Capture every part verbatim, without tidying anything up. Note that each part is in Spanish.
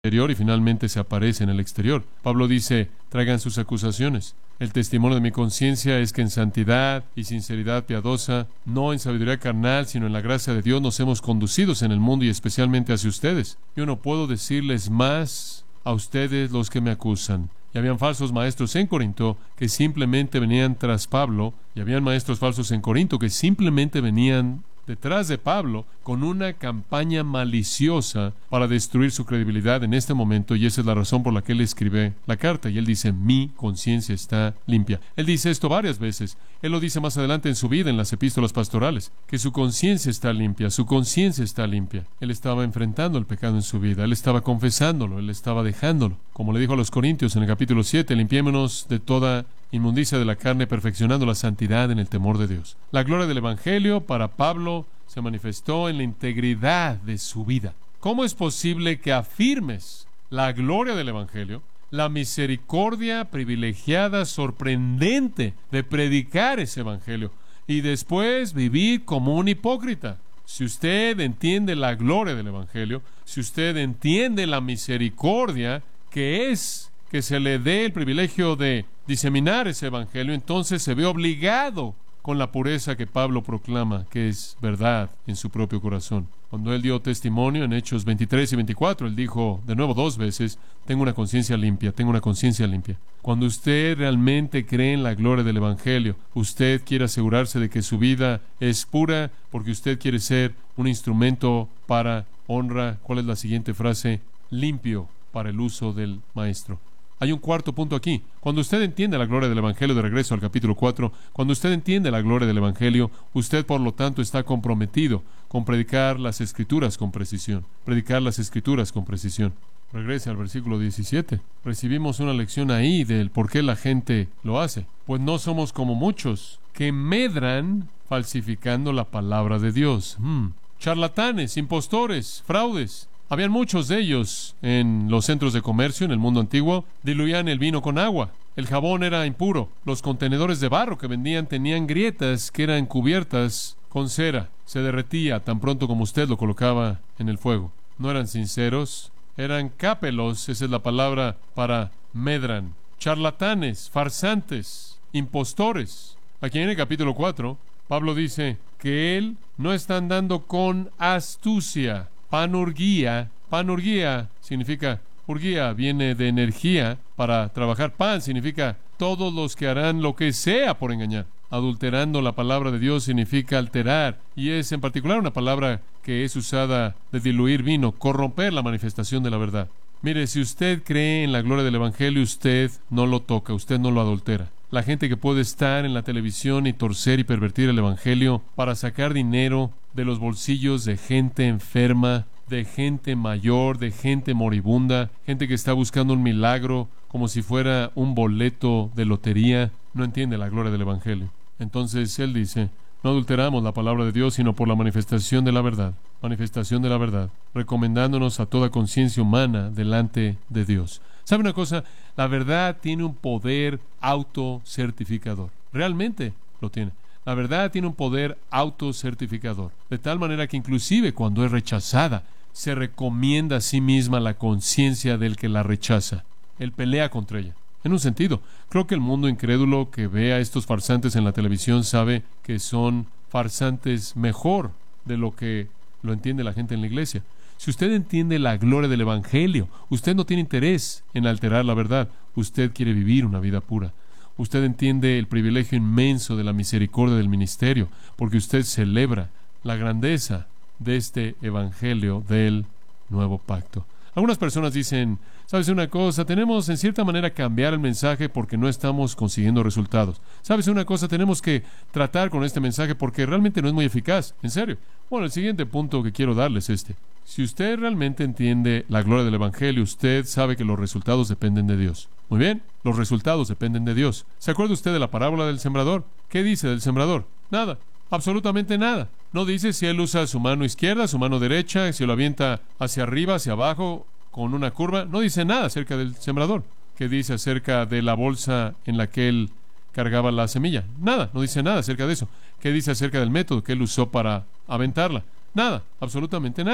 interior y finalmente se aparece en el exterior. Pablo dice, traigan sus acusaciones. El testimonio de mi conciencia es que en santidad y sinceridad piadosa, no en sabiduría carnal, sino en la gracia de Dios, nos hemos conducidos en el mundo y especialmente hacia ustedes. Yo no puedo decirles más a ustedes los que me acusan. Y habían falsos maestros en Corinto que simplemente venían tras Pablo, y habían maestros falsos en Corinto que simplemente venían detrás de Pablo con una campaña maliciosa para destruir su credibilidad en este momento, y esa es la razón por la que él escribe la carta. Y él dice, mi conciencia está limpia. Él dice esto varias veces. Él lo dice más adelante en su vida, en las epístolas pastorales, que su conciencia está limpia, su conciencia está limpia. Él estaba enfrentando el pecado en su vida, él estaba confesándolo, él estaba dejándolo. Como le dijo a los Corintios en el capítulo siete, limpiémonos de toda inmundicia de la carne, perfeccionando la santidad en el temor de Dios. La gloria del Evangelio para Pablo se manifestó en la integridad de su vida. ¿Cómo es posible que afirmes la gloria del Evangelio, la misericordia privilegiada, sorprendente de predicar ese Evangelio, y después vivir como un hipócrita? Si usted entiende la gloria del Evangelio, si usted entiende la misericordia que es que se le dé el privilegio de diseminar ese Evangelio, entonces se ve obligado con la pureza que Pablo proclama, que es verdad en su propio corazón. Cuando él dio testimonio en Hechos veintitrés y veinticuatro, él dijo de nuevo dos veces, tengo una conciencia limpia, tengo una conciencia limpia. Cuando usted realmente cree en la gloria del Evangelio, usted quiere asegurarse de que su vida es pura, porque usted quiere ser un instrumento para honra. ¿Cuál es la siguiente frase? Limpio para el uso del Maestro. Hay un cuarto punto aquí. Cuando usted entiende la gloria del Evangelio, de regreso al capítulo cuatro, cuando usted entiende la gloria del Evangelio, usted por lo tanto está comprometido con predicar las Escrituras con precisión. Predicar las Escrituras con precisión. Regrese al versículo diecisiete. Recibimos una lección ahí del por qué la gente lo hace. Pues no somos como muchos que medran falsificando la palabra de Dios. Hmm. Charlatanes, impostores, fraudes. Habían muchos de ellos en los centros de comercio en el mundo antiguo. Diluían el vino con agua. El jabón era impuro. Los contenedores de barro que vendían tenían grietas que eran cubiertas con cera. Se derretía tan pronto como usted lo colocaba en el fuego. No eran sinceros. Eran cápelos, esa es la palabra para medran. Charlatanes, farsantes, impostores. Aquí en el capítulo cuatro, Pablo dice que él no está andando con astucia. Panurguía, panurguía significa, urguía viene de energía para trabajar. Pan significa todos los que harán lo que sea por engañar. Adulterando la palabra de Dios significa alterar, y es en particular una palabra que es usada de diluir vino, corromper la manifestación de la verdad. Mire, si usted cree en la gloria del Evangelio, usted no lo toca, usted no lo adultera. La gente que puede estar en la televisión y torcer y pervertir el Evangelio para sacar dinero de los bolsillos de gente enferma, de gente mayor, de gente moribunda, gente que está buscando un milagro como si fuera un boleto de lotería, no entiende la gloria del Evangelio. Entonces él dice, no adulteramos la palabra de Dios, sino por la manifestación de la verdad, manifestación de la verdad, recomendándonos a toda conciencia humana delante de Dios. ¿Sabe una cosa? La verdad tiene un poder autocertificador. Realmente lo tiene. La verdad tiene un poder autocertificador. De tal manera que inclusive cuando es rechazada, se recomienda a sí misma la conciencia del que la rechaza. Él pelea contra ella. En un sentido, creo que el mundo incrédulo que ve a estos farsantes en la televisión sabe que son farsantes mejor de lo que lo entiende la gente en la iglesia. Si usted entiende la gloria del Evangelio, usted no tiene interés en alterar la verdad. Usted quiere vivir una vida pura. Usted entiende el privilegio inmenso de la misericordia del ministerio, porque usted celebra la grandeza de este Evangelio del nuevo pacto. Algunas personas dicen, ¿sabes una cosa? Tenemos en cierta manera cambiar el mensaje porque no estamos consiguiendo resultados. ¿Sabes una cosa? Tenemos que tratar con este mensaje porque realmente no es muy eficaz. ¿En serio? Bueno, el siguiente punto que quiero darles es este. Si usted realmente entiende la gloria del Evangelio, usted sabe que los resultados dependen de Dios. Muy bien, los resultados dependen de Dios. ¿Se acuerda usted de la parábola del sembrador? ¿Qué dice del sembrador? Nada, absolutamente nada. No dice si él usa su mano izquierda, su mano derecha, si lo avienta hacia arriba, hacia abajo, con una curva. No dice nada acerca del sembrador. ¿Qué dice acerca de la bolsa en la que él cargaba la semilla? Nada, no dice nada acerca de eso. ¿Qué dice acerca del método que él usó para aventarla? Nada, absolutamente nada.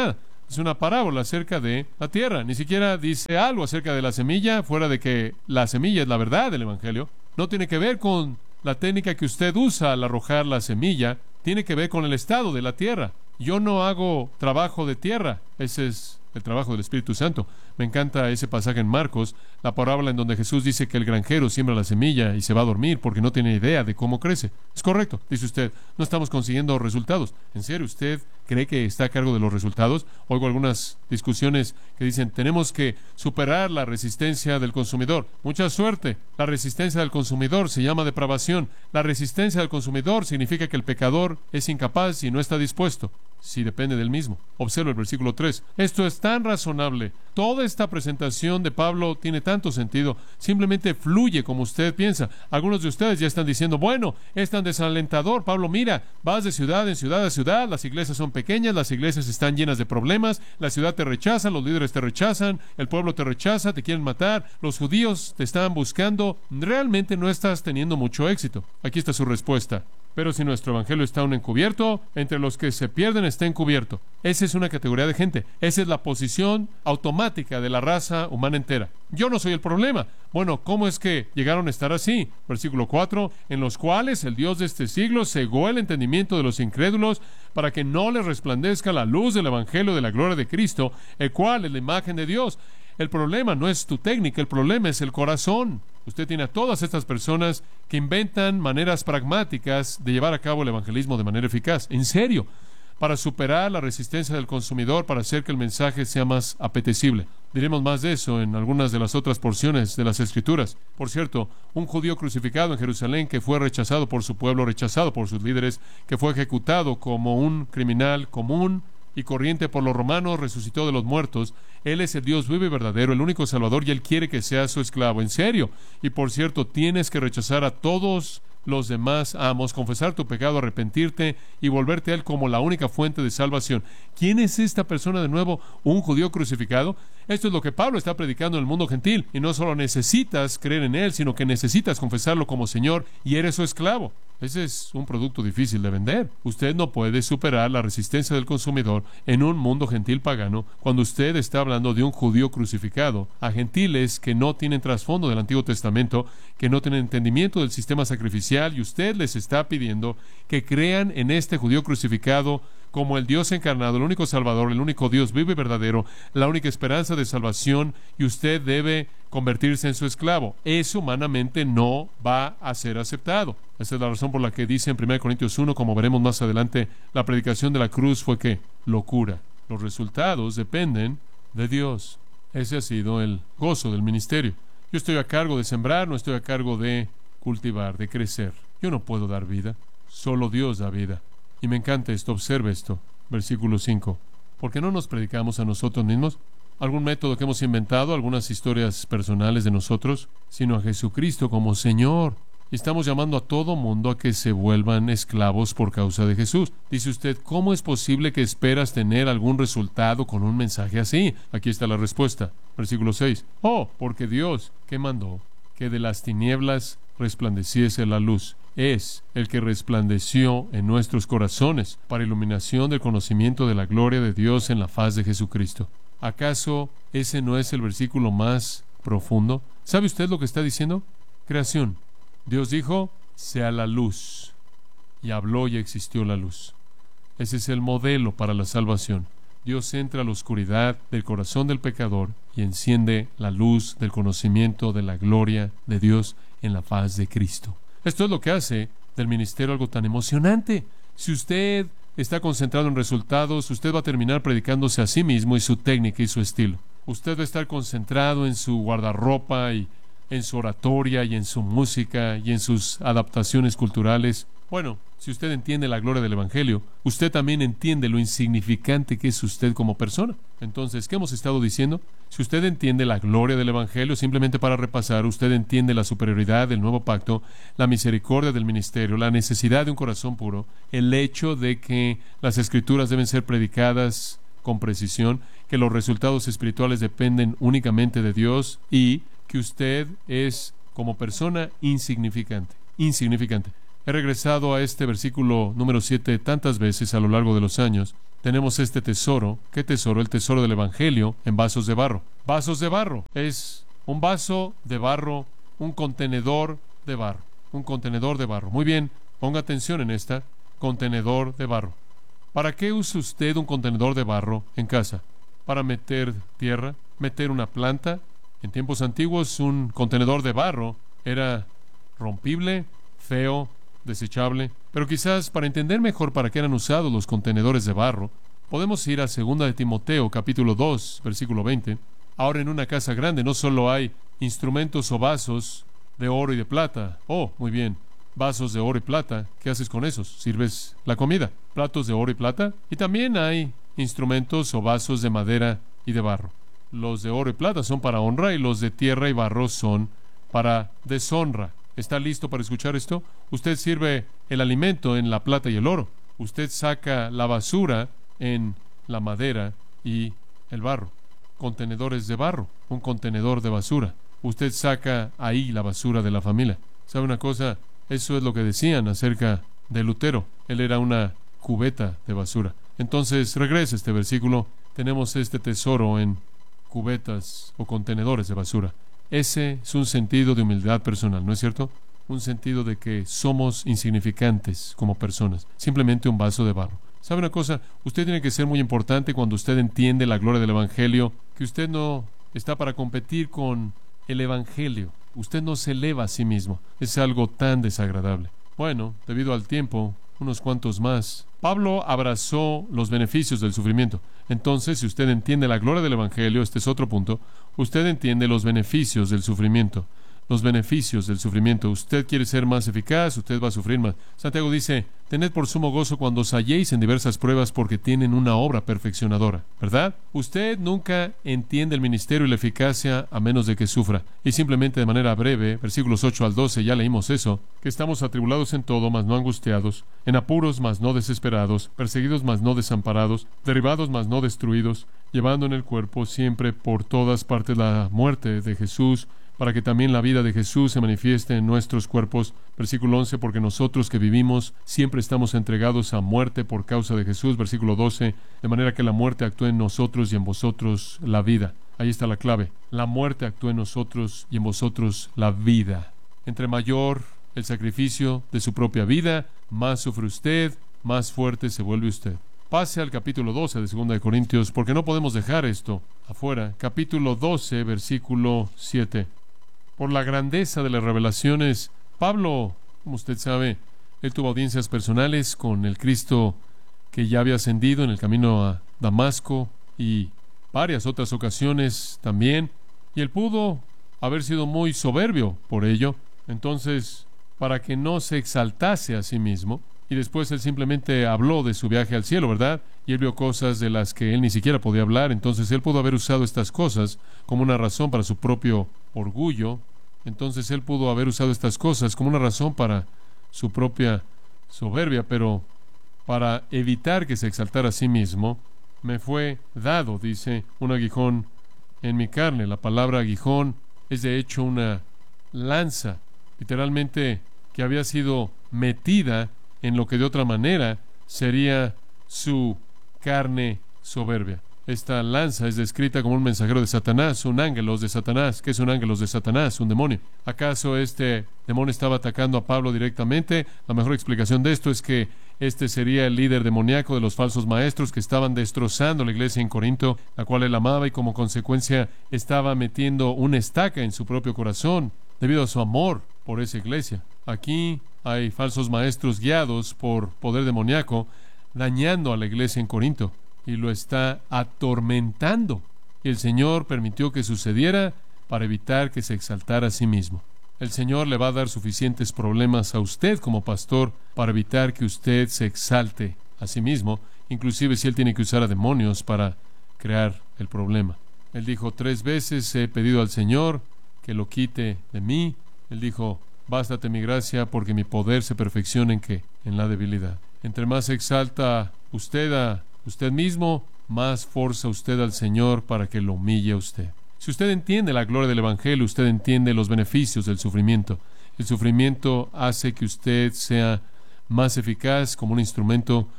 Es una parábola acerca de la tierra. Ni siquiera dice algo acerca de la semilla, fuera de que la semilla es la verdad del Evangelio. No tiene que ver con la técnica que usted usa al arrojar la semilla. Tiene que ver con el estado de la tierra. Yo no hago trabajo de tierra. Ese es el trabajo del Espíritu Santo. Me encanta ese pasaje en Marcos, la parábola en donde Jesús dice que el granjero siembra la semilla y se va a dormir porque no tiene idea de cómo crece. Es correcto, dice usted, no estamos consiguiendo resultados. ¿En serio usted cree que está a cargo de los resultados? Oigo algunas discusiones que dicen, tenemos que superar la resistencia del consumidor. Mucha suerte. La resistencia del consumidor se llama depravación. La resistencia del consumidor significa que el pecador es incapaz y no está dispuesto. Si depende del mismo. Observa el versículo tres. Esto es tan razonable. Toda esta presentación de Pablo tiene tanto sentido. Simplemente fluye como usted piensa. Algunos de ustedes ya están diciendo, bueno, es tan desalentador. Pablo, mira, vas de ciudad en ciudad a ciudad. Las iglesias son pequeñas, las iglesias están llenas de problemas. La ciudad te rechaza, los líderes te rechazan, el pueblo te rechaza, te quieren matar. Los judíos te están buscando. Realmente no estás teniendo mucho éxito. Aquí está su respuesta. Pero si nuestro evangelio está aún encubierto, entre los que se pierden está encubierto. Esa es una categoría de gente. Esa es la posición automática de la raza humana entera. Yo no soy el problema. Bueno, ¿cómo es que llegaron a estar así? Versículo cuatro, en los cuales el Dios de este siglo cegó el entendimiento de los incrédulos para que no les resplandezca la luz del evangelio de la gloria de Cristo, el cual es la imagen de Dios. El problema no es tu técnica, el problema es el corazón. Usted tiene a todas estas personas que inventan maneras pragmáticas de llevar a cabo el evangelismo de manera eficaz. En serio, para superar la resistencia del consumidor, para hacer que el mensaje sea más apetecible. Diremos más de eso en algunas de las otras porciones de las Escrituras. Por cierto, un judío crucificado en Jerusalén que fue rechazado por su pueblo, rechazado por sus líderes, que fue ejecutado como un criminal común y corriente por los romanos, resucitó de los muertos. Él es el Dios vivo y verdadero, el único Salvador, y Él quiere que seas su esclavo. En serio. Y por cierto, tienes que rechazar a todos los demás amos, confesar tu pecado, arrepentirte y volverte a Él como la única fuente de salvación. ¿Quién es esta persona de nuevo? ¿Un judío crucificado? Esto es lo que Pablo está predicando en el mundo gentil. Y no solo necesitas creer en Él, sino que necesitas confesarlo como Señor y eres su esclavo. Ese es un producto difícil de vender. Usted no puede superar la resistencia del consumidor en un mundo gentil pagano cuando usted está hablando de un judío crucificado a gentiles que no tienen trasfondo del Antiguo Testamento, que no tienen entendimiento del sistema sacrificial, y usted les está pidiendo que crean en este judío crucificado como el Dios encarnado, el único Salvador, el único Dios vivo y verdadero, la única esperanza de salvación, y usted debe convertirse en su esclavo. Eso humanamente no va a ser aceptado. Esa es la razón por la que dice en primera Corintios uno, como veremos más adelante, la predicación de la cruz fue ¿qué? Locura. Los resultados dependen de Dios. Ese ha sido el gozo del ministerio. Yo estoy a cargo de sembrar, no estoy a cargo de cultivar, de crecer. Yo no puedo dar vida, solo Dios da vida. Y me encanta esto, observe esto, versículo cinco. ¿Por qué no nos predicamos a nosotros mismos? ¿Algún método que hemos inventado, algunas historias personales de nosotros? Sino a Jesucristo como Señor. Y estamos llamando a todo mundo a que se vuelvan esclavos por causa de Jesús. Dice usted, ¿cómo es posible que esperas tener algún resultado con un mensaje así? Aquí está la respuesta, versículo seis. Oh, porque Dios, que mandó que de las tinieblas resplandeciese la luz, es el que resplandeció en nuestros corazones para iluminación del conocimiento de la gloria de Dios en la faz de Jesucristo. ¿Acaso ese no es el versículo más profundo? ¿Sabe usted lo que está diciendo? Creación. Dios dijo, sea la luz. Y habló y existió la luz. Ese es el modelo para la salvación. Dios entra a la oscuridad del corazón del pecador y enciende la luz del conocimiento de la gloria de Dios en la faz de Cristo. Esto es lo que hace del ministerio algo tan emocionante. Si usted está concentrado en resultados, usted va a terminar predicándose a sí mismo y su técnica y su estilo. Usted va a estar concentrado en su guardarropa y en su oratoria y en su música y en sus adaptaciones culturales. Bueno, si usted entiende la gloria del Evangelio, usted también entiende lo insignificante que es usted como persona. Entonces, ¿qué hemos estado diciendo? Si usted entiende la gloria del Evangelio, simplemente para repasar, usted entiende la superioridad del nuevo pacto, la misericordia del ministerio, la necesidad de un corazón puro, el hecho de que las Escrituras deben ser predicadas con precisión, que los resultados espirituales dependen únicamente de Dios y que usted es como persona insignificante, insignificante. He regresado a este versículo número siete tantas veces a lo largo de los años, tenemos este tesoro. ¿Qué tesoro? El tesoro del Evangelio en vasos de barro. Vasos de barro. Es un vaso de barro, un contenedor de barro. Un contenedor de barro. Muy bien, ponga atención en esta. Contenedor de barro. ¿Para qué usa usted un contenedor de barro en casa? ¿Para meter tierra? ¿Meter una planta? En tiempos antiguos, un contenedor de barro era rompible, feo, desechable. Pero quizás para entender mejor para qué eran usados los contenedores de barro, podemos ir a segunda de Timoteo, capítulo dos, versículo veinte. Ahora en una casa grande no solo hay instrumentos o vasos de oro y de plata. Oh, muy bien. Vasos de oro y plata. ¿Qué haces con esos? ¿Sirves la comida? Platos de oro y plata. Y también hay instrumentos o vasos de madera y de barro. Los de oro y plata son para honra y los de tierra y barro son para deshonra. ¿Está listo para escuchar esto? Usted sirve el alimento en la plata y el oro. Usted saca la basura en la madera y el barro. Contenedores de barro, un contenedor de basura. Usted saca ahí la basura de la familia. ¿Sabe una cosa? Eso es lo que decían acerca de Lutero. Él era una cubeta de basura. Entonces, regresa este versículo. Tenemos este tesoro en cubetas o contenedores de basura. Ese es un sentido de humildad personal, ¿no es cierto? Un sentido de que somos insignificantes como personas. Simplemente un vaso de barro. ¿Sabe una cosa? Usted tiene que ser muy importante cuando usted entiende la gloria del Evangelio, que usted no está para competir con el Evangelio. Usted no se eleva a sí mismo. Es algo tan desagradable. Bueno, debido al tiempo, unos cuantos más. Pablo abrazó los beneficios del sufrimiento. Entonces, si usted entiende la gloria del Evangelio, este es otro punto, usted entiende los beneficios del sufrimiento. Los beneficios del sufrimiento. Usted quiere ser más eficaz, usted va a sufrir más. Santiago dice, tened por sumo gozo cuando os halléis en diversas pruebas porque tienen una obra perfeccionadora. ¿Verdad? Usted nunca entiende el ministerio y la eficacia a menos de que sufra. Y simplemente de manera breve, versículos ocho al doce, ya leímos eso, que estamos atribulados en todo, mas no angustiados, en apuros, mas no desesperados, perseguidos, mas no desamparados, derribados, mas no destruidos, llevando en el cuerpo siempre por todas partes la muerte de Jesús, para que también la vida de Jesús se manifieste en nuestros cuerpos. Versículo once, porque nosotros que vivimos siempre estamos entregados a muerte por causa de Jesús. Versículo doce, de manera que la muerte actúe en nosotros y en vosotros la vida. Ahí está la clave. La muerte actúa en nosotros y en vosotros la vida. Entre mayor el sacrificio de su propia vida, más sufre usted, más fuerte se vuelve usted. Pase al capítulo doce de segunda de Corintios, porque no podemos dejar esto afuera. Capítulo doce, versículo siete. Por la grandeza de las revelaciones, Pablo, como usted sabe, él tuvo audiencias personales con el Cristo que ya había ascendido en el camino a Damasco y varias otras ocasiones también, y él pudo haber sido muy soberbio por ello. Entonces, para que no se exaltase a sí mismo, y después él simplemente habló de su viaje al cielo, ¿verdad? Y él vio cosas de las que él ni siquiera podía hablar. Entonces él pudo haber usado estas cosas como una razón para su propio orgullo. Entonces él pudo haber usado estas cosas como una razón para su propia soberbia, pero para evitar que se exaltara a sí mismo, me fue dado, dice, un aguijón en mi carne. La palabra aguijón es de hecho una lanza, literalmente, que había sido metida en lo que de otra manera sería su carne soberbia. Esta lanza es descrita como un mensajero de Satanás, un ángelos de Satanás. ¿Qué es un ángelos de Satanás? Un demonio. ¿Acaso este demonio estaba atacando a Pablo directamente? La mejor explicación de esto es que este sería el líder demoníaco de los falsos maestros que estaban destrozando la iglesia en Corinto, la cual él amaba, y como consecuencia estaba metiendo una estaca en su propio corazón debido a su amor por esa iglesia. Aquí hay falsos maestros guiados por poder demoníaco dañando a la iglesia en Corinto y lo está atormentando. Y el Señor permitió que sucediera para evitar que se exaltara a sí mismo. El Señor le va a dar suficientes problemas a usted como pastor para evitar que usted se exalte a sí mismo, inclusive si Él tiene que usar a demonios para crear el problema. Él dijo, tres veces he pedido al Señor que lo quite de mí. Él dijo, bástate mi gracia, porque mi poder se perfecciona en ¿qué? En la debilidad. Entre más se exalta usted a usted mismo, más forza usted al Señor para que lo humille a usted. Si usted entiende la gloria del Evangelio, usted entiende los beneficios del sufrimiento. El sufrimiento hace que usted sea más eficaz como un instrumento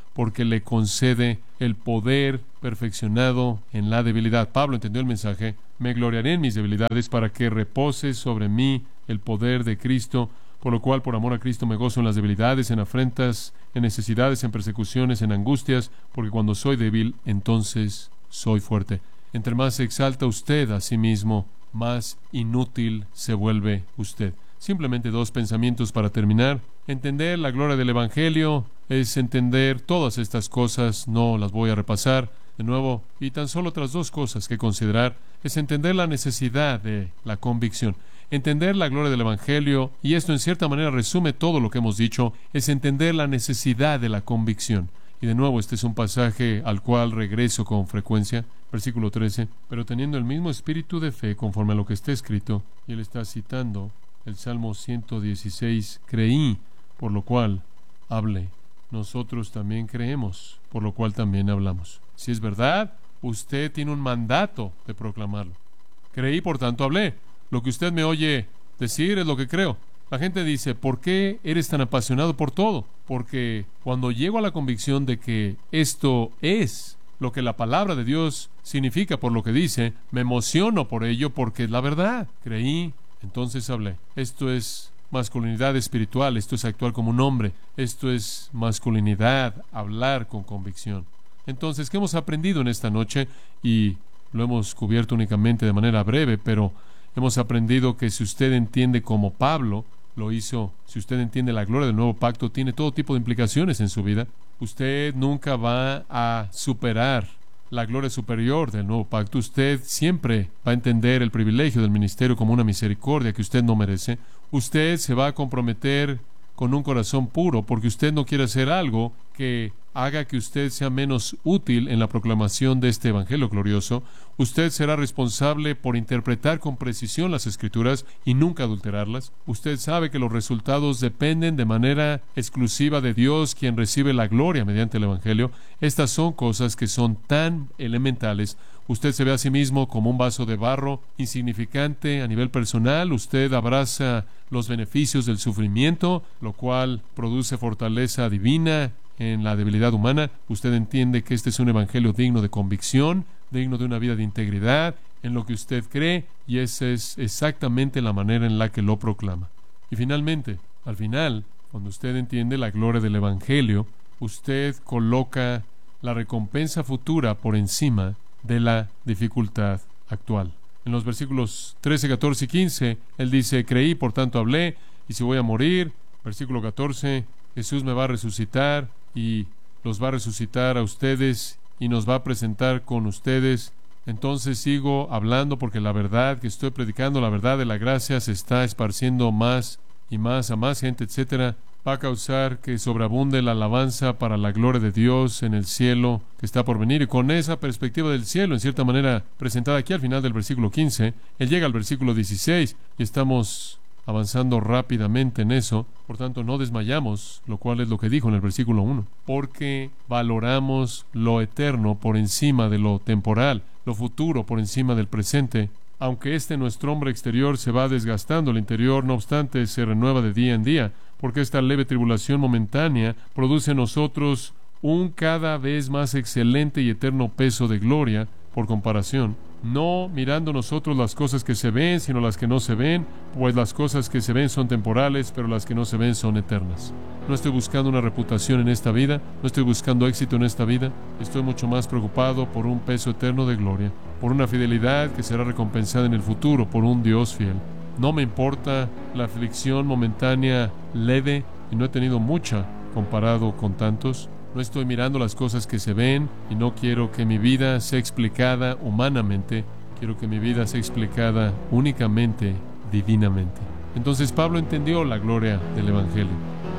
porque le concede el poder perfeccionado en la debilidad. Pablo entendió el mensaje: me gloriaré en mis debilidades para que repose sobre mí el poder de Cristo, por lo cual por amor a Cristo me gozo en las debilidades, en afrentas, en necesidades, en persecuciones, en angustias, porque cuando soy débil, entonces soy fuerte. Entre más se exalta usted a sí mismo, más inútil se vuelve usted. Simplemente dos pensamientos para terminar. Entender la gloria del Evangelio es entender todas estas cosas. No las voy a repasar de nuevo. Y tan solo otras dos cosas que considerar es entender la necesidad de la convicción. Entender la gloria del Evangelio, y esto en cierta manera resume todo lo que hemos dicho, es entender la necesidad de la convicción. Y de nuevo, este es un pasaje al cual regreso con frecuencia. Versículo trece. Pero teniendo el mismo espíritu de fe conforme a lo que está escrito, y él está citando el Salmo ciento dieciséis, creí, por lo cual hablé. Nosotros también creemos, por lo cual también hablamos. Si es verdad, usted tiene un mandato de proclamarlo. Creí, por tanto hablé. Lo que usted me oye decir es lo que creo. La gente dice: ¿por qué eres tan apasionado por todo? Porque cuando llego a la convicción de que esto es lo que la palabra de Dios significa por lo que dice, me emociono por ello porque es la verdad. Creí, entonces hablé. Esto es masculinidad espiritual, esto es actuar como un hombre, esto es masculinidad, hablar con convicción. Entonces, ¿qué hemos aprendido en esta noche? Y lo hemos cubierto únicamente de manera breve, pero hemos aprendido que si usted entiende como Pablo lo hizo, si usted entiende la gloria del nuevo pacto, tiene todo tipo de implicaciones en su vida. Usted nunca va a superar la gloria superior del nuevo pacto. Usted siempre va a entender el privilegio del ministerio como una misericordia que usted no merece. Usted se va a comprometer con un corazón puro porque usted no quiere hacer algo que haga que usted sea menos útil en la proclamación de este evangelio glorioso. Usted será responsable por interpretar con precisión las Escrituras y nunca adulterarlas. Usted sabe que los resultados dependen de manera exclusiva de Dios, quien recibe la gloria mediante el evangelio. Estas son cosas que son tan elementales. Usted se ve a sí mismo como un vaso de barro insignificante a nivel personal. Usted abraza los beneficios del sufrimiento, lo cual produce fortaleza divina en la debilidad humana. Usted entiende que este es un evangelio digno de convicción, digno de una vida de integridad en lo que usted cree, y esa es exactamente la manera en la que lo proclama. Y finalmente, al final, cuando usted entiende la gloria del evangelio, usted coloca la recompensa futura por encima de la dificultad actual. En los versículos trece, catorce y quince, él dice: creí, por tanto hablé, y si voy a morir, versículo catorce, Jesús me va a resucitar y los va a resucitar a ustedes y nos va a presentar con ustedes. Entonces sigo hablando porque la verdad que estoy predicando, la verdad de la gracia, se está esparciendo más y más a más gente, etcétera. Va a causar que sobreabunde la alabanza para la gloria de Dios en el cielo que está por venir. Y con esa perspectiva del cielo, en cierta manera presentada aquí al final del versículo quince, él llega al versículo dieciséis y estamos avanzando rápidamente en eso. Por tanto, no desmayamos, lo cual es lo que dijo en el versículo uno, porque valoramos lo eterno por encima de lo temporal, lo futuro por encima del presente. Aunque este nuestro hombre exterior se va desgastando, el interior, no obstante, se renueva de día en día, porque esta leve tribulación momentánea produce en nosotros un cada vez más excelente y eterno peso de gloria por comparación, no mirando nosotros las cosas que se ven, sino las que no se ven, pues las cosas que se ven son temporales, pero las que no se ven son eternas. No estoy buscando una reputación en esta vida, no estoy buscando éxito en esta vida, estoy mucho más preocupado por un peso eterno de gloria, por una fidelidad que será recompensada en el futuro por un Dios fiel. No me importa la aflicción momentánea leve, y no he tenido mucha comparado con tantos. No estoy mirando las cosas que se ven, y no quiero que mi vida sea explicada humanamente. Quiero que mi vida sea explicada únicamente divinamente. Entonces Pablo entendió la gloria del evangelio.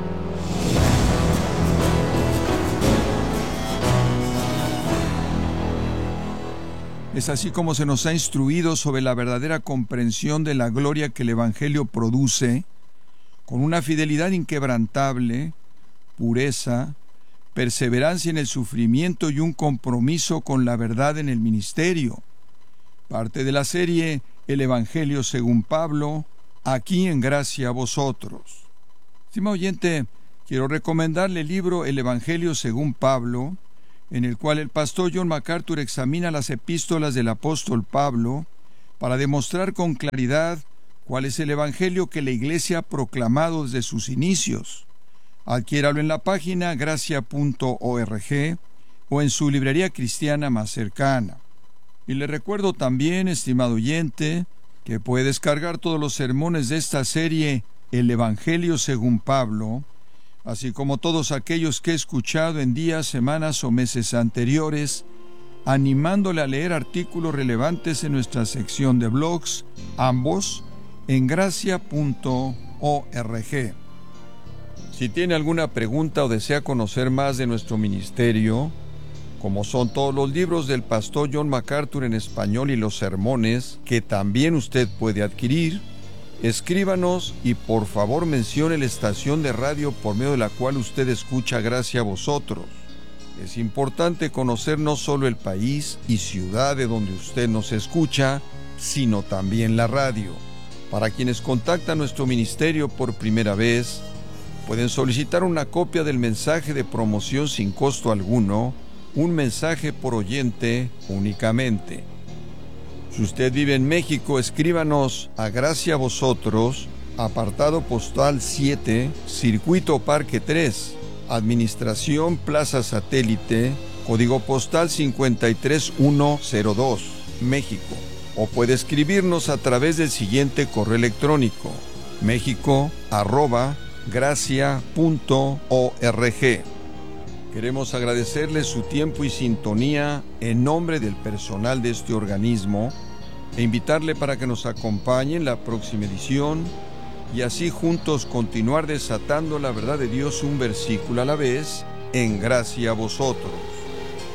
Es así como se nos ha instruido sobre la verdadera comprensión de la gloria que el evangelio produce, con una fidelidad inquebrantable, pureza, perseverancia en el sufrimiento y un compromiso con la verdad en el ministerio. Parte de la serie El Evangelio según Pablo, aquí en gracia a vosotros. Estimado oyente, quiero recomendarle el libro El Evangelio según Pablo, en el cual el pastor John MacArthur examina las epístolas del apóstol Pablo para demostrar con claridad cuál es el Evangelio que la Iglesia ha proclamado desde sus inicios. Adquiéralo en la página gracia punto org o en su librería cristiana más cercana. Y le recuerdo también, estimado oyente, que puede descargar todos los sermones de esta serie El Evangelio según Pablo, así como todos aquellos que he escuchado en días, semanas o meses anteriores, animándole a leer artículos relevantes en nuestra sección de blogs, ambos en gracia punto org. Si tiene alguna pregunta o desea conocer más de nuestro ministerio, como son todos los libros del pastor John MacArthur en español y los sermones, que también usted puede adquirir, escríbanos y por favor mencione la estación de radio por medio de la cual usted escucha Gracia a Vosotros. Es importante conocer no solo el país y ciudad de donde usted nos escucha, sino también la radio. Para quienes contactan nuestro ministerio por primera vez, pueden solicitar una copia del mensaje de promoción sin costo alguno, un mensaje por oyente únicamente. Si usted vive en México, escríbanos a Gracia a Vosotros, apartado postal siete, Circuito Parque tres, Administración Plaza Satélite, código postal cincuenta y tres mil ciento dos, México. O puede escribirnos a través del siguiente correo electrónico: mexico arroba gracia punto org. Queremos agradecerle su tiempo y sintonía en nombre del personal de este organismo e invitarle para que nos acompañe en la próxima edición y así juntos continuar desatando la verdad de Dios un versículo a la vez en Gracia a Vosotros.